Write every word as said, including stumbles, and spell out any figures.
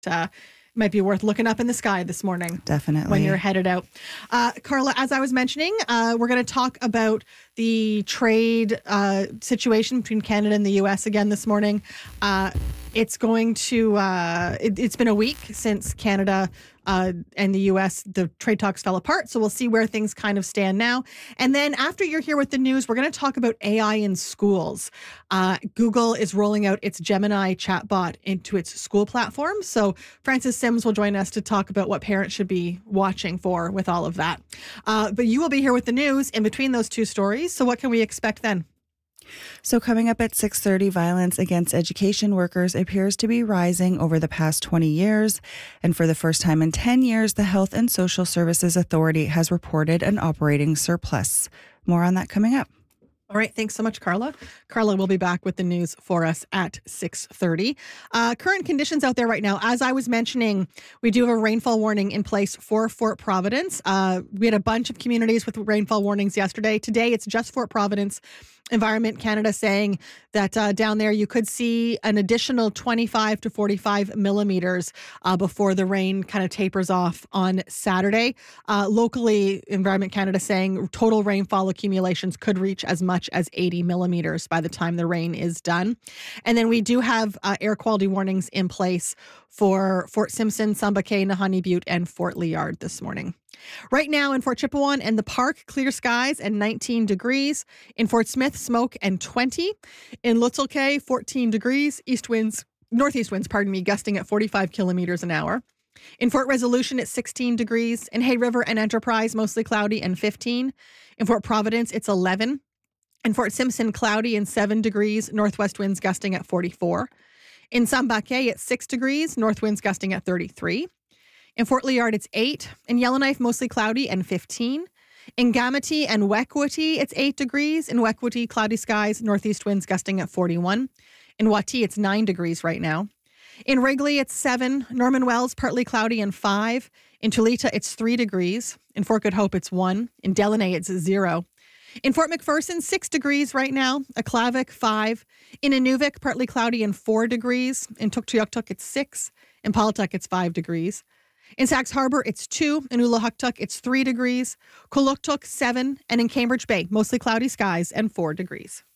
uh, might be worth looking up in the sky this morning. Definitely. When you're headed out. Uh, Carla, as I was mentioning, uh, we're going to talk about the trade uh, situation between Canada and the U S again this morning. Uh, it's going to, uh, it, it's been a week since Canada uh, and the U S, the trade talks fell apart. So we'll see where things kind of stand now. And then after you're here with the news, we're going to talk about A I in schools. Uh, Google is rolling out its Gemini chatbot into its school platform. So Francis Sims will join us to talk about what parents should be watching for with all of that. Uh, but you will be here with the news in between those two stories. So what can we expect then? So coming up at six thirty, violence against education workers appears to be rising over the past twenty years. And for the first time in ten years, the Health and Social Services Authority has reported an operating surplus. More on that coming up. All right. Thanks so much, Carla. Carla will be back with the news for us at six thirty. Uh, current conditions out there right now. As I was mentioning, we do have a rainfall warning in place for Fort Providence. Uh, we had a bunch of communities with rainfall warnings yesterday. Today, it's just Fort Providence. Environment Canada saying that uh, down there you could see an additional twenty-five to forty-five millimeters uh, before the rain kind of tapers off on Saturday. Uh, locally, Environment Canada saying total rainfall accumulations could reach as much as eighty millimeters by the time the rain is done. And then we do have uh, air quality warnings in place for Fort Simpson, Samba Cay, Nahanni Butte, and Fort Liard this morning. Right now in Fort Chipewyan and the Park, clear skies and nineteen degrees. In Fort Smith, smoke and twenty. In Lutzel Cay, fourteen degrees. East winds, northeast winds, pardon me, gusting at forty-five kilometers an hour. In Fort Resolution, it's sixteen degrees. In Hay River and Enterprise, mostly cloudy and fifteen. In Fort Providence, it's eleven. In Fort Simpson, cloudy and seven degrees. Northwest winds gusting at forty-four. In Samba Cay, it's six degrees. North winds gusting at thirty-three. In Fort Liard, it's eight. In Yellowknife, mostly cloudy and fifteen. In Gamity and Wekwati, it's eight degrees. In Wekwati, cloudy skies, northeast winds gusting at forty-one. In Wati, it's nine degrees right now. In Wrigley, it's seven. Norman Wells, partly cloudy and five. In Tulita, it's three degrees. In Fort Good Hope, it's one. In Delaney, it's zero. In Fort McPherson, six degrees right now. Aklavik, five. In Inuvik, partly cloudy and four degrees. In Tuktoyaktuk, it's six. In Palatuk, it's five degrees. In Sachs Harbor, it's two. In Ulahuktuk, it's three degrees. Kuluktuk, seven. And in Cambridge Bay, mostly cloudy skies and four degrees.